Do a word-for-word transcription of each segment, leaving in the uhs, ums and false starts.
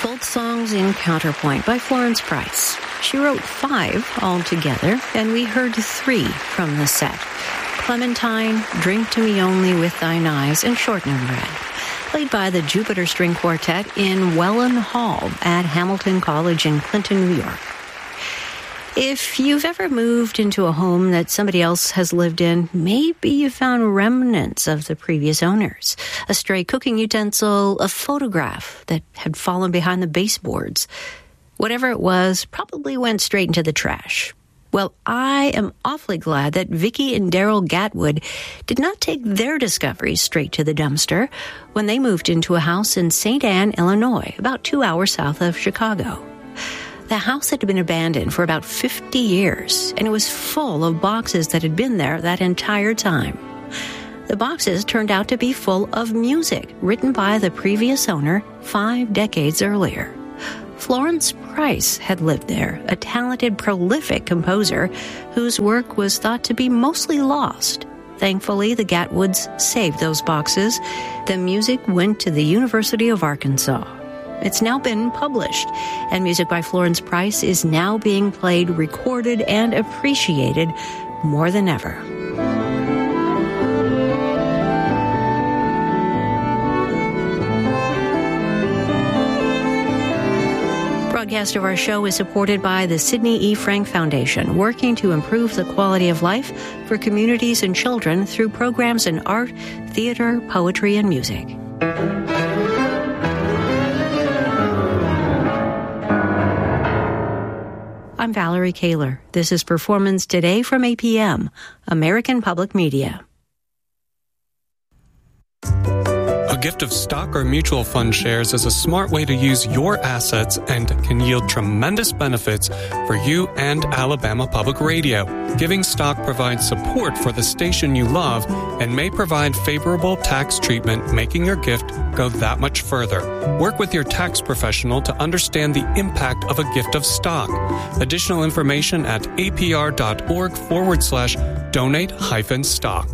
Folk Songs in Counterpoint by Florence Price. She wrote five altogether, and we heard three from the set. Clementine, Drink to Me Only with Thine Eyes, and Shortening Red, played by the Jupiter String Quartet in Welland Hall at Hamilton College in Clinton, New York. If you've ever moved into a home that somebody else has lived in, maybe you found remnants of the previous owners. A stray cooking utensil, a photograph that had fallen behind the baseboards. Whatever it was probably went straight into the trash. Well, I am awfully glad that Vicky and Daryl Gatwood did not take their discoveries straight to the dumpster when they moved into a house in Saint Anne, Illinois, about two hours south of Chicago. The house had been abandoned for about fifty years, and it was full of boxes that had been there that entire time. The boxes turned out to be full of music written by the previous owner five decades earlier. Florence Price had lived there, a talented, prolific composer whose work was thought to be mostly lost. Thankfully, the Gatwoods saved those boxes. The music went to the University of Arkansas. It's now been published, and music by Florence Price is now being played, recorded, and appreciated more than ever. Broadcast of our show is supported by the Sidney E. Frank Foundation, working to improve the quality of life for communities and children through programs in art, theater, poetry, and music. I'm Valerie Kaler. This is Performance Today from A P M, American Public Media. A gift of stock or mutual fund shares is a smart way to use your assets and can yield tremendous benefits for you and Alabama Public Radio. Giving stock provides support for the station you love and may provide favorable tax treatment, making your gift go that much further. Work with your tax professional to understand the impact of a gift of stock. Additional information at apr.org forward slash donate hyphen stock.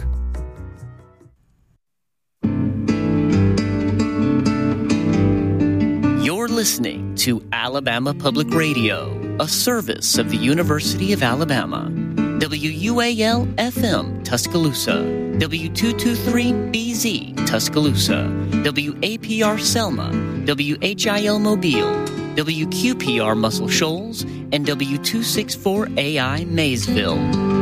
Listening to Alabama Public Radio, a service of the University of Alabama. W U A L F M Tuscaloosa, W two twenty-three B Z Tuscaloosa, W A P R Selma, W H I L Mobile, W Q P R Muscle Shoals, and W two sixty-four A I Maysville.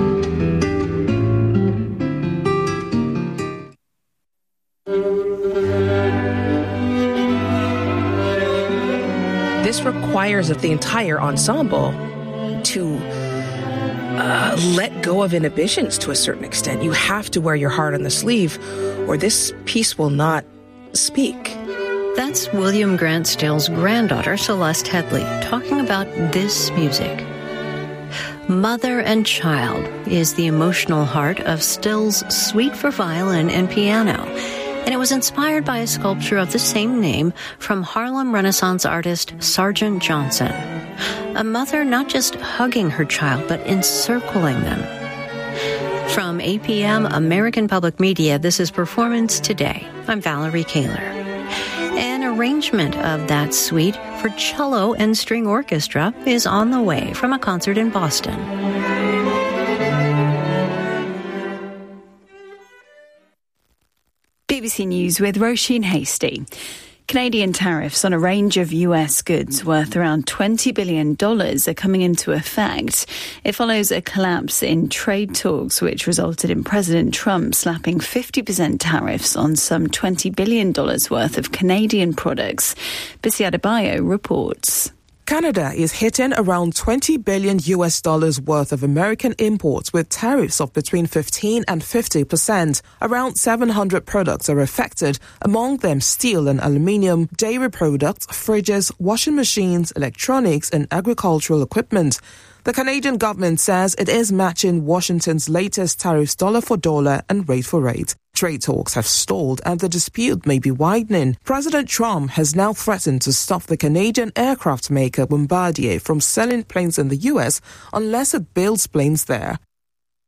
This requires of the entire ensemble to uh, let go of inhibitions to a certain extent. You have to wear your heart on the sleeve, or this piece will not speak. That's William Grant Still's granddaughter, Celeste Headley, talking about this music. Mother and Child is the emotional heart of Still's Suite for Violin and Piano, and it was inspired by a sculpture of the same name from Harlem Renaissance artist Sargent Johnson. A mother not just hugging her child, but encircling them. From A P M American Public Media, this is Performance Today. I'm Valerie Kaler. An arrangement of that suite for cello and string orchestra is on the way from a concert in Boston. B B C News with Roisin Hasty. Canadian tariffs on a range of U S goods worth around twenty billion dollars are coming into effect. It follows a collapse in trade talks, which resulted in President Trump slapping fifty percent tariffs on some twenty billion dollars worth of Canadian products. Bissy Adebayo reports. Canada is hitting around twenty billion U S dollars worth of American imports with tariffs of between fifteen and fifty percent. Around seven hundred products are affected, among them steel and aluminium, dairy products, fridges, washing machines, electronics, and agricultural equipment. The Canadian government says it is matching Washington's latest tariffs dollar for dollar and rate for rate. Trade talks have stalled and the dispute may be widening. President Trump has now threatened to stop the Canadian aircraft maker Bombardier from selling planes in the U S unless it builds planes there.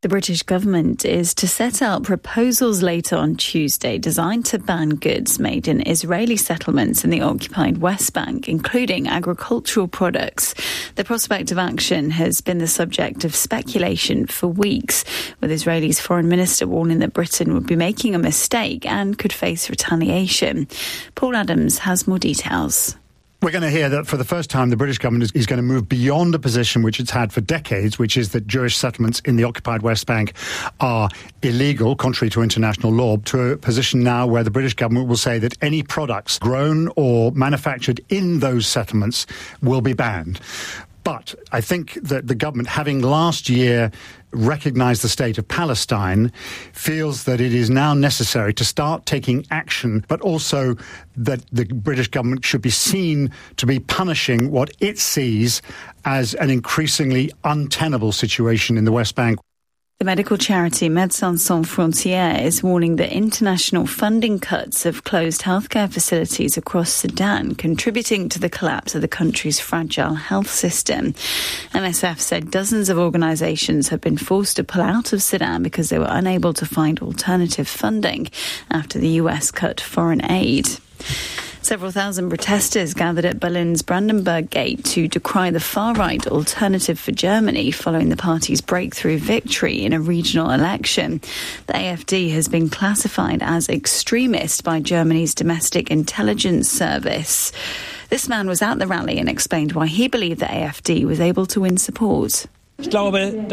The British government is to set out proposals later on Tuesday designed to ban goods made in Israeli settlements in the occupied West Bank, including agricultural products. The prospect of action has been the subject of speculation for weeks, with Israel's foreign minister warning that Britain would be making a mistake and could face retaliation. Paul Adams has more details. We're going to hear that for the first time the British government is, is going to move beyond a position which it's had for decades, which is that Jewish settlements in the occupied West Bank are illegal, contrary to international law, to a position now where the British government will say that any products grown or manufactured in those settlements will be banned. But I think that the government, having last year recognised the state of Palestine, feels that it is now necessary to start taking action, but also that the British government should be seen to be punishing what it sees as an increasingly untenable situation in the West Bank. The medical charity Médecins Sans Frontières is warning that international funding cuts have closed healthcare facilities across Sudan, contributing to the collapse of the country's fragile health system. M S F said dozens of organisations have been forced to pull out of Sudan because they were unable to find alternative funding after the U S cut foreign aid. Several thousand protesters gathered at Berlin's Brandenburg Gate to decry the far-right Alternative for Germany following the party's breakthrough victory in a regional election. The A F D has been classified as extremist by Germany's domestic intelligence service. This man was at the rally and explained why he believed the A F D was able to win support. I believe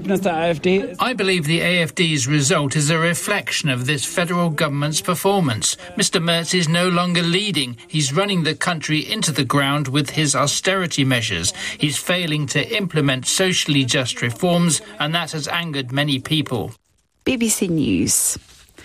the A F D's result is a reflection of this federal government's performance. Mister Merz is no longer leading. He's running the country into the ground with his austerity measures. He's failing to implement socially just reforms, and that has angered many people. B B C News.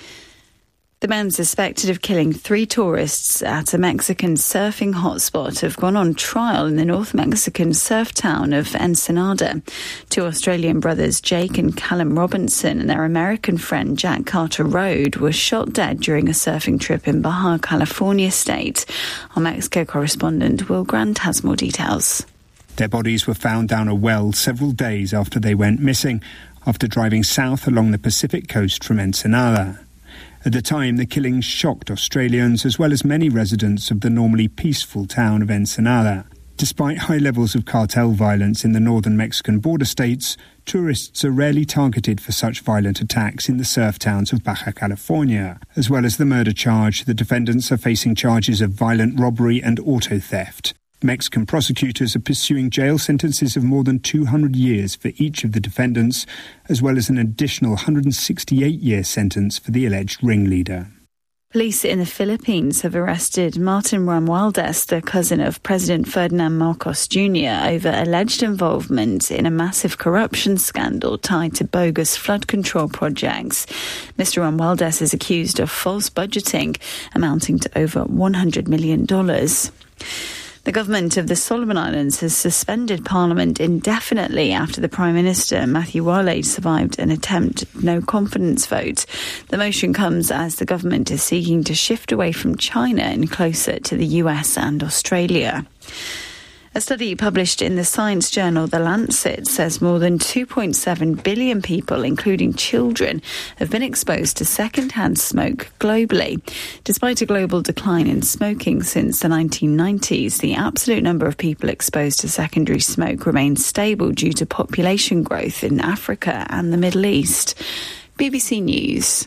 The men suspected of killing three tourists at a Mexican surfing hotspot have gone on trial in the North Mexican surf town of Ensenada. Two Australian brothers, Jake and Callum Robinson, and their American friend Jack Carter Rode were shot dead during a surfing trip in Baja California state. Our Mexico correspondent Will Grant has more details. Their bodies were found down a well several days after they went missing, after driving south along the Pacific coast from Ensenada. At the time, the killings shocked Australians as well as many residents of the normally peaceful town of Ensenada. Despite high levels of cartel violence in the northern Mexican border states, tourists are rarely targeted for such violent attacks in the surf towns of Baja California. As well as the murder charge, the defendants are facing charges of violent robbery and auto theft. Mexican prosecutors are pursuing jail sentences of more than two hundred years for each of the defendants, as well as an additional one hundred sixty-eight year sentence for the alleged ringleader. Police in the Philippines have arrested Martin Romualdez, the cousin of President Ferdinand Marcos Junior, over alleged involvement in a massive corruption scandal tied to bogus flood control projects. Mister Romualdez is accused of false budgeting, amounting to over one hundred million dollars. The government of the Solomon Islands has suspended Parliament indefinitely after the Prime Minister, Matthew Wale, survived an attempt no-confidence vote. The motion comes as the government is seeking to shift away from China and closer to the U S and Australia. A study published in the science journal The Lancet says more than two point seven billion people, including children, have been exposed to second-hand smoke globally. Despite a global decline in smoking since the nineteen nineties, the absolute number of people exposed to secondary smoke remains stable due to population growth in Africa and the Middle East. B B C News.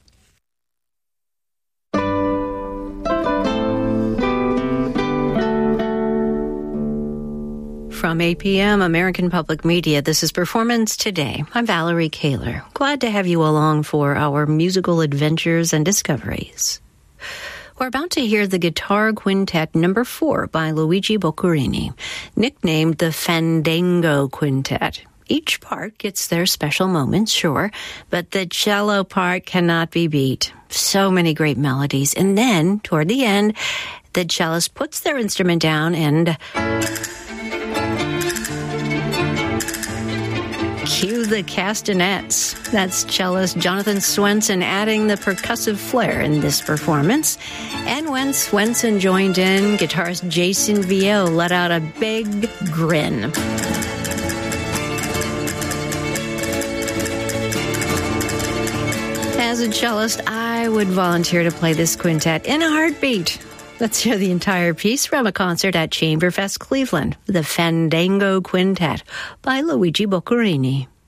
From A P M, American Public Media, this is Performance Today. I'm Valerie Kaler. Glad to have you along for our musical adventures and discoveries. We're about to hear the Guitar Quintet number four by Luigi Boccherini, nicknamed the Fandango Quintet. Each part gets their special moments, sure, but the cello part cannot be beat. So many great melodies. And then, toward the end, the cellist puts their instrument down and cue the castanets. That's cellist Jonathan Swenson adding the percussive flair in this performance. And when Swenson joined in, guitarist Jason Vieau let out a big grin. was a cellist, I would volunteer to play this quintet in a heartbeat. Let's hear the entire piece from a concert at Chamberfest Cleveland, the Fandango Quintet by Luigi Boccherini.